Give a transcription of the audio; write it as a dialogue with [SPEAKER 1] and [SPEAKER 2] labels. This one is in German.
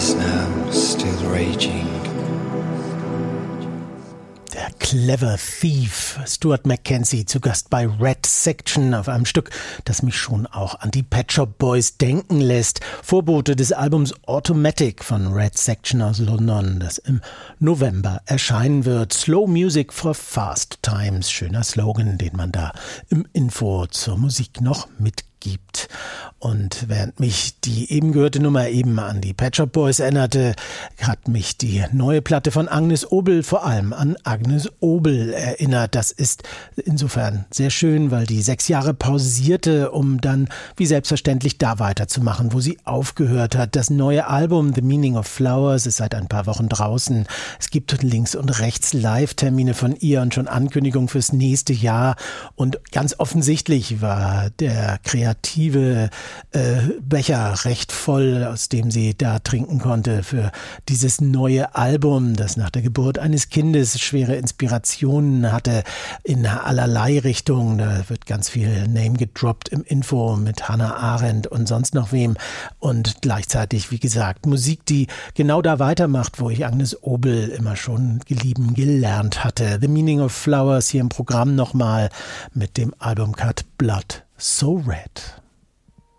[SPEAKER 1] is now still raging.
[SPEAKER 2] Der Clever Thief, Stuart Mackenzie, zu Gast bei Red Section auf einem Stück, das mich schon auch an die Pet Shop Boys denken lässt. Vorbote des Albums Automatic von Red Section aus London, das im November erscheinen wird. Slow Music for Fast Times, schöner Slogan, den man da im Info zur Musik noch mitgibt. Und während mich die eben gehörte Nummer eben an die Pet Shop Boys erinnerte, hat mich die neue Platte von Agnes Obel vor allem an Agnes Obel erinnert. Das ist insofern sehr schön, weil die 6 Jahre pausierte, um dann wie selbstverständlich da weiterzumachen, wo sie aufgehört hat. Das neue Album The Meaning of Flowers ist seit ein paar Wochen draußen. Es gibt links und rechts Live-Termine von ihr und schon Ankündigung fürs nächste Jahr. Und ganz offensichtlich war der kreative Becher recht voll, aus dem sie da trinken konnte für dieses neue Album, das nach der Geburt eines Kindes schwere Inspirationen hatte in allerlei Richtungen. Da wird ganz viel Name gedroppt im Info mit Hannah Arendt und sonst noch wem. Und gleichzeitig, wie gesagt, Musik, die genau da weitermacht, wo ich Agnes Obel immer schon lieben gelernt hatte. The Meaning of Flowers hier im Programm nochmal mit dem Albumcut Blood So Red.